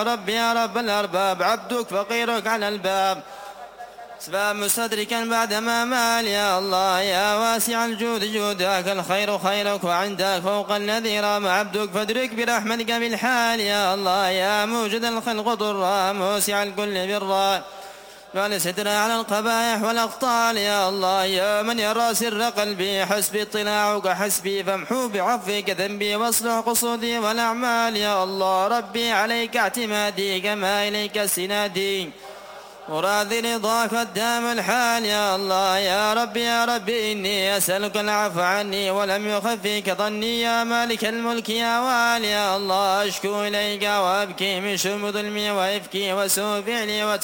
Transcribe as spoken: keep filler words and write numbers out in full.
ربي يا رب الأرباب، عبدك فقيرك على الباب، سباب مستدركا بعدما مال. يا الله يا واسع الجود جودك، الخير خيرك وعندك فوق الذي رام عبدك، فادرك برحمتك بالحال. يا الله يا موجد الخلق ضرا، موسع الكل برا، والستر على القبائح والأخطال. يا الله يا من يرى سر قلبي، حسبي اطلاعك حسبي، فامحو بعفوك ذنبي واصلح قصودي والأعمال. يا الله ربي عليك اعتمادي، كما إليك استنادي، وراضي رضاك والدام الحال. يا الله يا ربي يا ربي إني أسألك العفو عني، ولم يخفيك ظني يا مالك الملك يا والي. يا الله أشكو إليك وأبكي من شم ظلمي وإفكي وسوء فعلي